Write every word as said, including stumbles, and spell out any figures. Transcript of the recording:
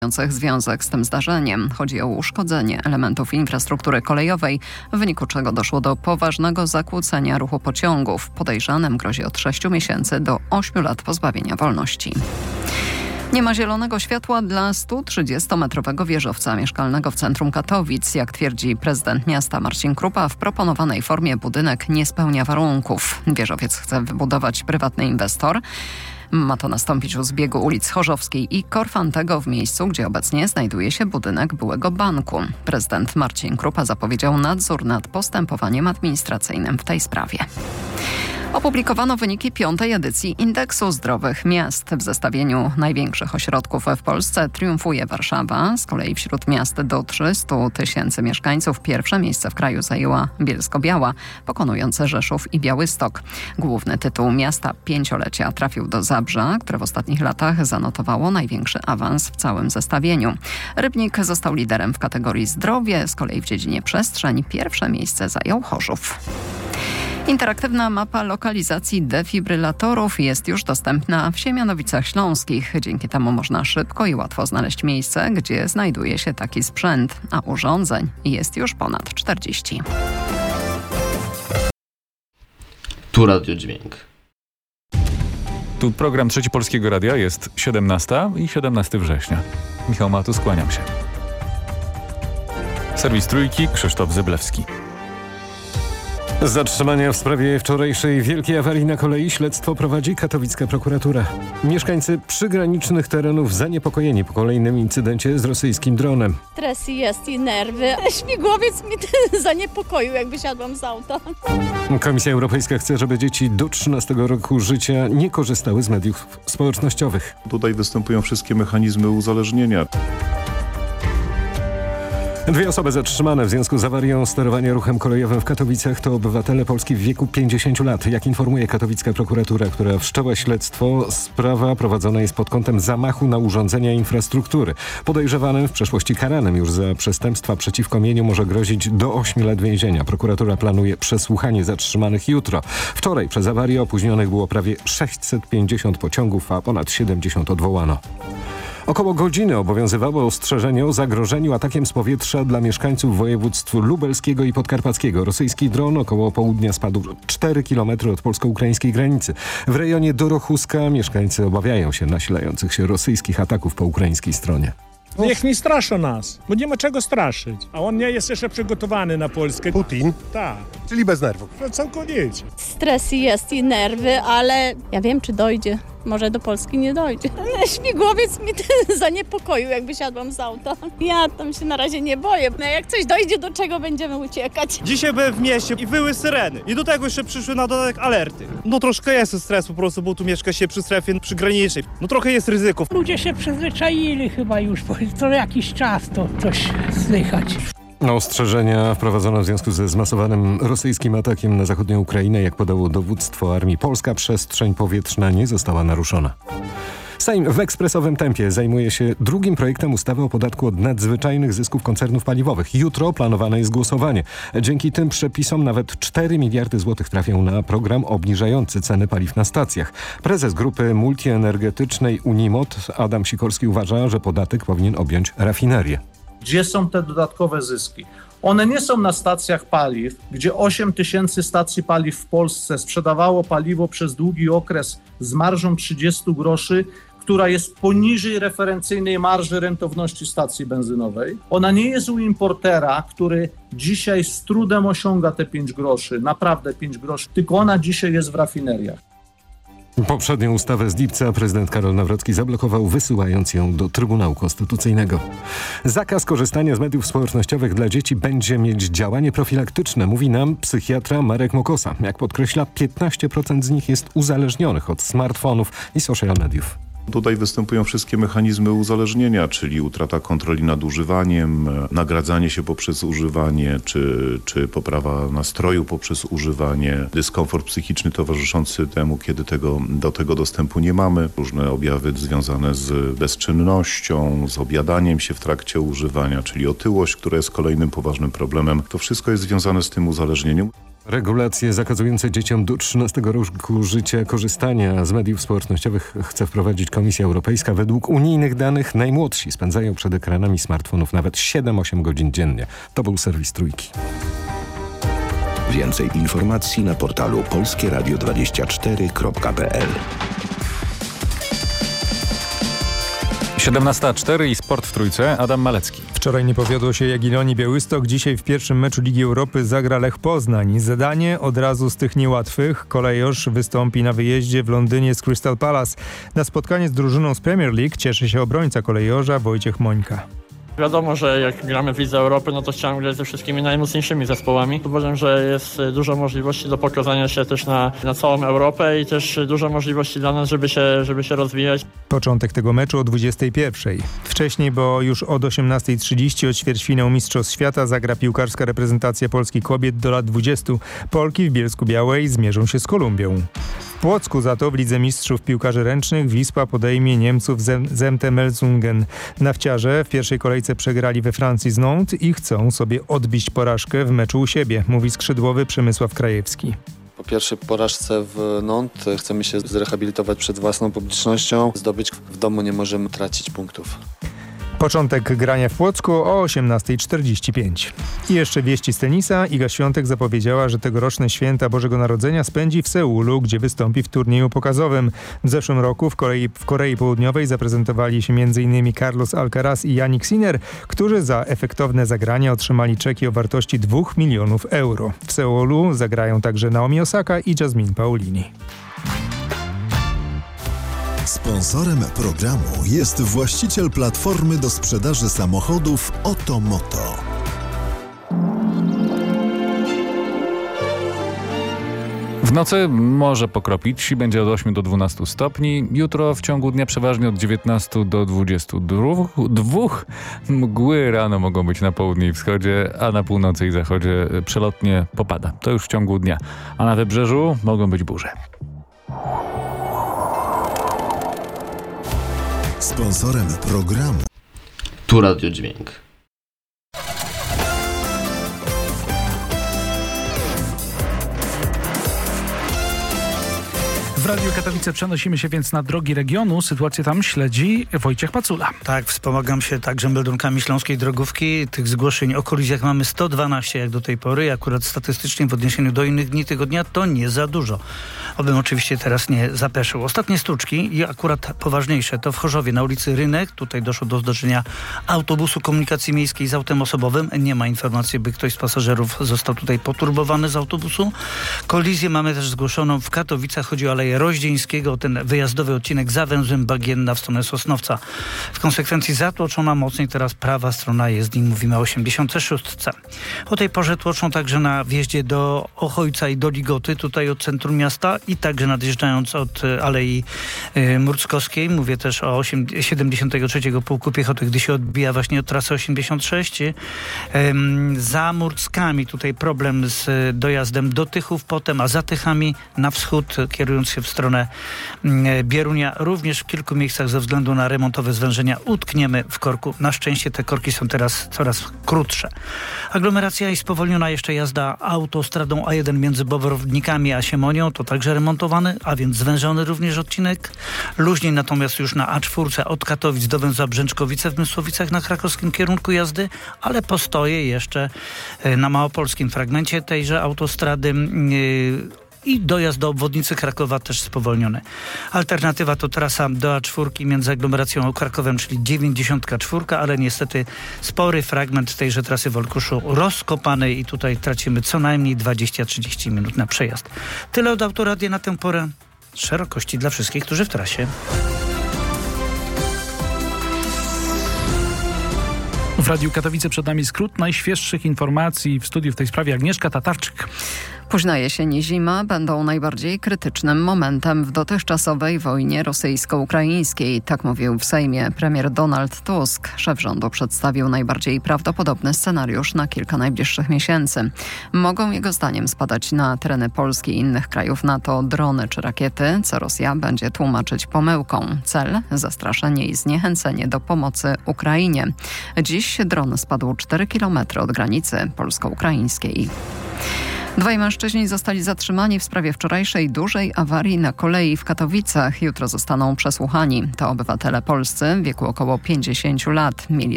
mających związek z tym zdarzeniem. Chodzi o uszkodzenie elementów infrastruktury kolejowej, w wyniku czego doszło do poważnego zakłócenia ruchu pociągów. Podejrzanym grozi od sześciu miesięcy do ośmiu lat pozbawienia wolności. Nie ma zielonego światła dla stu trzydziestometrowego wieżowca mieszkalnego w centrum Katowic. Jak twierdzi prezydent miasta Marcin Krupa, w proponowanej formie budynek nie spełnia warunków. Wieżowiec chce wybudować prywatny inwestor. Ma to nastąpić u zbiegu ulic Chorzowskiej i Korfantego w miejscu, gdzie obecnie znajduje się budynek byłego banku. Prezydent Marcin Krupa zapowiedział nadzór nad postępowaniem administracyjnym w tej sprawie. Opublikowano wyniki piątej edycji Indeksu Zdrowych Miast. W zestawieniu największych ośrodków w Polsce triumfuje Warszawa. Z kolei wśród miast do trzystu tysięcy mieszkańców pierwsze miejsce w kraju zajęła Bielsko-Biała, pokonując Rzeszów i Białystok. Główny tytuł miasta pięciolecia trafił do Zabrza, które w ostatnich latach zanotowało największy awans w całym zestawieniu. Rybnik został liderem w kategorii zdrowie, z kolei w dziedzinie przestrzeń pierwsze miejsce zajął Chorzów. Interaktywna mapa lokalizacji defibrylatorów jest już dostępna w Siemianowicach Śląskich. Dzięki temu można szybko i łatwo znaleźć miejsce, gdzie znajduje się taki sprzęt, a urządzeń jest już ponad czterdzieści. Tu Radio Dźwięk. Tu program Trzeci Polskiego Radia, jest siedemnasta i siedemnastego września. Michał Matus, kłaniam się. Serwis Trójki, Krzysztof Zyblewski. Zatrzymania w sprawie wczorajszej wielkiej awarii na kolei śledztwo prowadzi katowicka prokuratura. Mieszkańcy przygranicznych terenów zaniepokojeni po kolejnym incydencie z rosyjskim dronem. Stres jest i nerwy. Śmigłowiec mi ten zaniepokoił, jak wysiadłam z auta. Komisja Europejska chce, żeby dzieci do trzynastego roku życia nie korzystały z mediów społecznościowych. Tutaj występują wszystkie mechanizmy uzależnienia. Dwie osoby zatrzymane w związku z awarią sterowania ruchem kolejowym w Katowicach to obywatele Polski w wieku pięćdziesięciu lat. Jak informuje katowicka prokuratura, która wszczęła śledztwo, sprawa prowadzona jest pod kątem zamachu na urządzenia infrastruktury. Podejrzewanym, w przeszłości karanym już za przestępstwa przeciwko mieniu, może grozić do ośmiu lat więzienia. Prokuratura planuje przesłuchanie zatrzymanych jutro. Wczoraj przez awarię opóźnionych było prawie sześćset pięćdziesiąt pociągów, a ponad siedemdziesiąt odwołano. Około godziny obowiązywało ostrzeżenie o zagrożeniu atakiem z powietrza dla mieszkańców województw lubelskiego i podkarpackiego. Rosyjski dron około południa spadł cztery kilometry od polsko-ukraińskiej granicy. W rejonie Dorochuska mieszkańcy obawiają się nasilających się rosyjskich ataków po ukraińskiej stronie. Niech nie straszą nas, bo nie ma czego straszyć. A on nie jest jeszcze przygotowany na Polskę. Putin? Tak. Czyli bez nerwów? No, całkowicie. Stres jest i nerwy, ale ja wiem, czy dojdzie. Może do Polski nie dojdzie. Ale śmigłowiec mi ten zaniepokoił, jak wysiadłam z auta. Ja tam się na razie nie boję. No, jak coś dojdzie, do czego będziemy uciekać? Dzisiaj byłem w mieście i wyły syreny. I do tego jeszcze przyszły na dodatek alerty. No troszkę jest stres po prostu, bo tu mieszka się przy strefie przygranicznej. No trochę jest ryzyko. Ludzie się przyzwyczaili chyba już, bo co jakiś czas to coś słychać. Ostrzeżenia wprowadzono w związku ze zmasowanym rosyjskim atakiem na zachodnią Ukrainę. Jak podało dowództwo armii, polska przestrzeń powietrzna nie została naruszona. Sejm w ekspresowym tempie zajmuje się drugim projektem ustawy o podatku od nadzwyczajnych zysków koncernów paliwowych. Jutro planowane jest głosowanie. Dzięki tym przepisom nawet cztery miliardy złotych trafią na program obniżający ceny paliw na stacjach. Prezes grupy multienergetycznej Unimot Adam Sikorski uważa, że podatek powinien objąć rafinerie. Gdzie są te dodatkowe zyski? One nie są na stacjach paliw, gdzie osiem tysięcy stacji paliw w Polsce sprzedawało paliwo przez długi okres z marżą trzydzieści groszy, która jest poniżej referencyjnej marży rentowności stacji benzynowej. Ona nie jest u importera, który dzisiaj z trudem osiąga te pięć groszy, naprawdę pięć groszy, tylko ona dzisiaj jest w rafineriach. Poprzednią ustawę z lipca prezydent Karol Nawrocki zablokował, wysyłając ją do Trybunału Konstytucyjnego. Zakaz korzystania z mediów społecznościowych dla dzieci będzie mieć działanie profilaktyczne, mówi nam psychiatra Marek Mokosa. Jak podkreśla, piętnaście procent z nich jest uzależnionych od smartfonów i social mediów. Tutaj występują wszystkie mechanizmy uzależnienia, czyli utrata kontroli nad używaniem, nagradzanie się poprzez używanie, czy, czy poprawa nastroju poprzez używanie, dyskomfort psychiczny towarzyszący temu, kiedy tego, do tego dostępu nie mamy, różne objawy związane z bezczynnością, z objadaniem się w trakcie używania, czyli otyłość, która jest kolejnym poważnym problemem. To wszystko jest związane z tym uzależnieniem. Regulacje zakazujące dzieciom do trzynastego roku życia korzystania z mediów społecznościowych chce wprowadzić Komisja Europejska. Według unijnych danych najmłodsi spędzają przed ekranami smartfonów nawet siedem osiem godzin dziennie. To był serwis Trójki. Więcej informacji na portalu polskie radio dwadzieścia cztery kropka p l. siedemnasta cztery i Sport w Trójce. Adam Malecki. Wczoraj nie powiodło się Jagiellonii Białystok. Dzisiaj w pierwszym meczu Ligi Europy zagra Lech Poznań. Zadanie od razu z tych niełatwych. Kolejorz wystąpi na wyjeździe w Londynie z Crystal Palace. Na spotkanie z drużyną z Premier League cieszy się obrońca Kolejorza Wojciech Mońka. Wiadomo, że jak gramy w Lidze Europy, no to chciałem grać ze wszystkimi najmocniejszymi zespołami. Uważam, że jest dużo możliwości do pokazania się też na, na całą Europę i też dużo możliwości dla nas, żeby się, żeby się rozwijać. Początek tego meczu o dwudziestej pierwszej. Wcześniej, bo już od osiemnastej trzydzieści o ćwierćfinał Mistrzostw Świata zagra piłkarska reprezentacja Polski kobiet do lat dwudziestu. Polki w Bielsku-Białej zmierzą się z Kolumbią. W Płocku za to w Lidze Mistrzów Piłkarzy Ręcznych Wisła podejmie Niemców z M T Melsungen. Nafciarze w pierwszej kolejce przegrali we Francji z Nantes i chcą sobie odbić porażkę w meczu u siebie, mówi skrzydłowy Przemysław Krajewski. Po pierwszej porażce w Nantes chcemy się zrehabilitować przed własną publicznością. Zdobyć w domu nie możemy tracić punktów. Początek grania w Płocku o osiemnastej czterdzieści pięć. I jeszcze wieści z tenisa. Iga Świątek zapowiedziała, że tegoroczne święta Bożego Narodzenia spędzi w Seulu, gdzie wystąpi w turnieju pokazowym. W zeszłym roku w Korei, w Korei Południowej zaprezentowali się m in Carlos Alcaraz i Jannik Sinner, którzy za efektowne zagrania otrzymali czeki o wartości dwóch milionów euro. W Seulu zagrają także Naomi Osaka i Jasmine Paolini. Sponsorem programu jest właściciel platformy do sprzedaży samochodów Otomoto. W nocy może pokropić, będzie od ośmiu do dwunastu stopni. Jutro w ciągu dnia przeważnie od dziewiętnastu do dwudziestu dwóch. Mgły rano mogą być na południu i wschodzie, a na północy i zachodzie przelotnie popada. To już w ciągu dnia. A na wybrzeżu mogą być burze. Sponsorem programu Tu Radio Dźwięk. W Radiu Katowice przenosimy się więc na drogi regionu. Sytuację tam śledzi Wojciech Pacula. Tak, wspomagam się także meldunkami Śląskiej Drogówki. Tych zgłoszeń o kolizjach mamy sto dwanaście jak do tej pory. Akurat statystycznie w odniesieniu do innych dni tygodnia to nie za dużo. Obym oczywiście teraz nie zapeszył. Ostatnie stłuczki i akurat poważniejsze to w Chorzowie na ulicy Rynek. Tutaj doszło do zdarzenia autobusu komunikacji miejskiej z autem osobowym. Nie ma informacji, by ktoś z pasażerów został tutaj poturbowany z autobusu. Kolizję mamy też zgłoszoną w Katowicach. Chodzi o Aleję Roździeńskiego, ten wyjazdowy odcinek za węzłem Bagienna w stronę Sosnowca. W konsekwencji zatłoczona mocniej, teraz prawa strona jezdni, mówimy o osiemdziesiątej szóstce. O tej porze tłoczą także na wjeździe do Ochojca i do Ligoty, tutaj od centrum miasta i także nadjeżdżając od Alei y, Murckowskiej. Mówię też o siedemdziesiątego trzeciego Pułku Piechoty, gdy się odbija właśnie od trasy osiemdziesiąt sześć. Y, za Murckami tutaj problem z dojazdem do Tychów potem, a za Tychami na wschód, kierując się w stronę Bierunia. Również w kilku miejscach ze względu na remontowe zwężenia utkniemy w korku. Na szczęście te korki są teraz coraz krótsze. Aglomeracja i spowolniona jeszcze jazda autostradą A jeden między Bobrownikami a Siemonią. To także remontowany, a więc zwężony również odcinek. Luźniej natomiast już na A cztery od Katowic do węzła Brzęczkowice w Mysłowicach na krakowskim kierunku jazdy, ale postoje jeszcze na małopolskim fragmencie tejże autostrady. Yy, I dojazd do obwodnicy Krakowa też spowolniony. Alternatywa to trasa do A cztery między aglomeracją a Krakowem, czyli dziewięćdziesiątka cztery, ale niestety spory fragment tejże trasy w Olkuszu rozkopany i tutaj tracimy co najmniej dwadzieścia do trzydziestu minut na przejazd. Tyle od Autoradia na tę porę. Szerokości dla wszystkich, którzy w trasie. W Radiu Katowice przed nami skrót najświeższych informacji. W studiu w tej sprawie Agnieszka Tatarczyk. Późna jesień i zima będą najbardziej krytycznym momentem w dotychczasowej wojnie rosyjsko-ukraińskiej. Tak mówił w Sejmie premier Donald Tusk. Szef rządu przedstawił najbardziej prawdopodobny scenariusz na kilka najbliższych miesięcy. Mogą jego zdaniem spadać na tereny Polski i innych krajów NATO drony czy rakiety, co Rosja będzie tłumaczyć pomyłką. Cel – zastraszenie i zniechęcenie do pomocy Ukrainie. Dziś dron spadł cztery kilometry od granicy polsko-ukraińskiej. Dwaj mężczyźni zostali zatrzymani w sprawie wczorajszej dużej awarii na kolei w Katowicach. Jutro zostaną przesłuchani. To obywatele polscy w wieku około pięćdziesięciu lat. Mieli